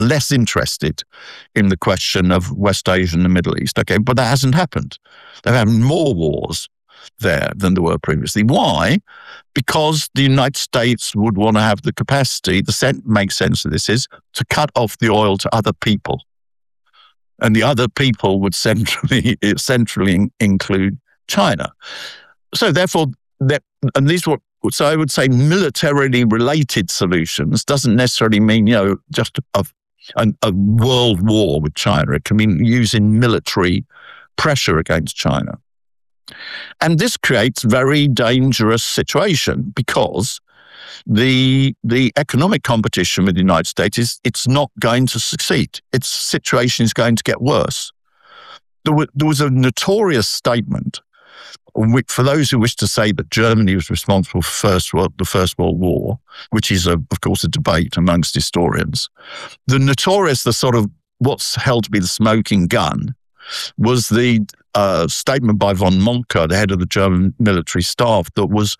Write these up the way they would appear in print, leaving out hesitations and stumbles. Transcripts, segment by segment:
less interested in the question of West Asia and the Middle East. Okay, but that hasn't happened. They're having more wars there than there were previously. Why? Because the United States would want to have the capacity, makes sense of this is, to cut off the oil to other people. And the other people would centrally include China. So therefore, so I would say militarily related solutions doesn't necessarily mean, just a world war with China. It can mean using military pressure against China. And this creates a very dangerous situation because the economic competition with the United States it's not going to succeed. Its situation is going to get worse. There was a notorious statement, for those who wish to say that Germany was responsible for the First World War, which is, of course, a debate amongst historians. The sort of what's held to be the smoking gun was the statement by von Moltke, the head of the German military staff, that war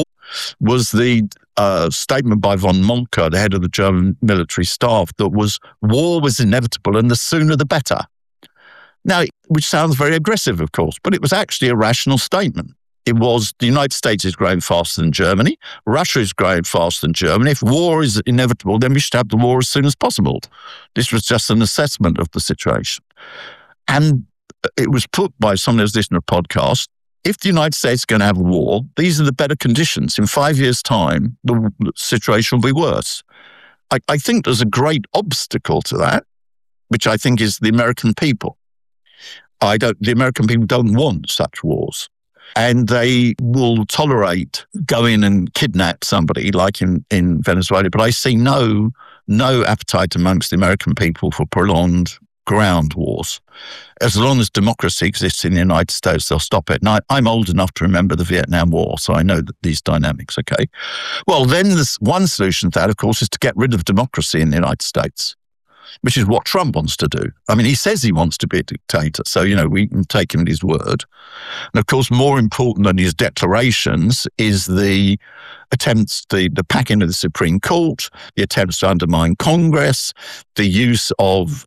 was inevitable and the sooner the better. Now, which sounds very aggressive, of course, but it was actually a rational statement. It was the United States is growing faster than Germany. Russia is growing faster than Germany. If war is inevitable, then we should have the war as soon as possible. This was just an assessment of the situation. And it was put by someone who's listening to a podcast, if the United States is going to have a war, these are the better conditions. In 5 years' time, the situation will be worse. I think there's a great obstacle to that, which I think is the American people. The American people don't want such wars. And they will tolerate going and kidnap somebody like in Venezuela. But I see no appetite amongst the American people for prolonged ground wars. As long as democracy exists in the United States, they'll stop it. And I'm old enough to remember the Vietnam War, so I know that these dynamics, okay? Well, then there's one solution to that, of course, is to get rid of democracy in the United States, which is what Trump wants to do. I mean, he says he wants to be a dictator, so, we can take him at his word. And of course, more important than his declarations is the attempts, the packing of the Supreme Court, the attempts to undermine Congress, the use of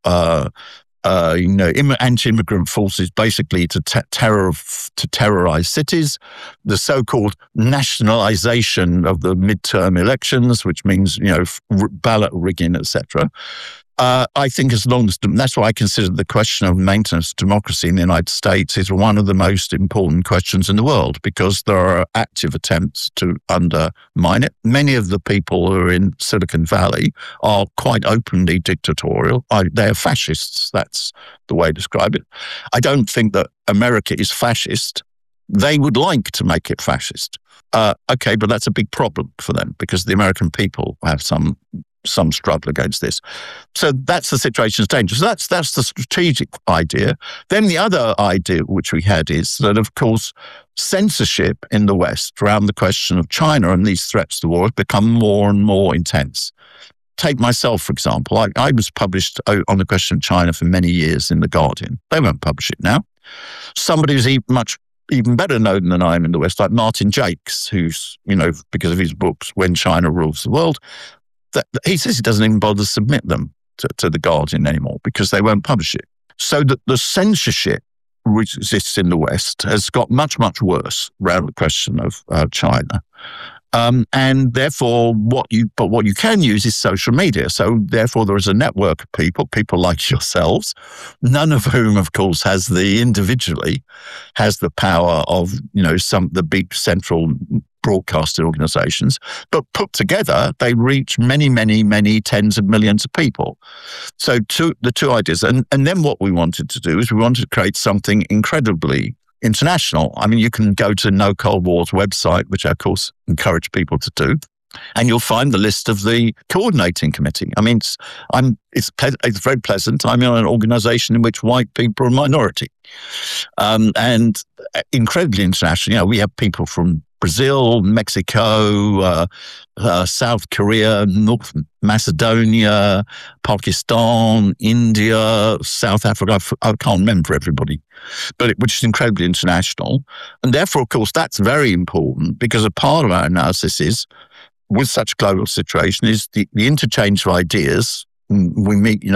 anti-immigrant forces basically to terrorize cities, the so-called nationalization of the midterm elections, which means, ballot rigging, etc. I think that's why I consider the question of maintenance of democracy in the United States is one of the most important questions in the world, because there are active attempts to undermine it. Many of the people who are in Silicon Valley are quite openly dictatorial. They are fascists. That's the way to describe it. I don't think that America is fascist. They would like to make it fascist. Okay, but that's a big problem for them because the American people have some struggle against this. So that's the situation's dangerous. That's the strategic idea. Then the other idea which we had is that, of course, censorship in the West around the question of China and these threats to war has become more and more intense. Take myself, for example. I was published on the question of China for many years in The Guardian. They won't publish it now. Somebody who's even better known than I am in the West, like Martin Jakes, who's, because of his books, When China Rules the World, he says he doesn't even bother to submit them to The Guardian anymore because they won't publish it. So that the censorship which exists in the West has got much, much worse around the question of China. And therefore, what you can use is social media. So therefore, there is a network of people like yourselves, none of whom, of course, individually has the power of, the big central broadcasting organizations, but put together, they reach many, many, many tens of millions of people. So the two ideas. And then what we wanted to do is we wanted to create something incredibly international. I mean, you can go to No Cold War's website, which I, of course, encourage people to do, and you'll find the list of the coordinating committee. I mean, it's very pleasant. I'm in an organization in which white people are a minority, and incredibly international. We have people from Brazil, Mexico, South Korea, North Macedonia, Pakistan, India, South Africa. I can't remember everybody, which is incredibly international. And therefore, of course, that's very important because a part of our analysis is, with such global situation, is the interchange of ideas we meet,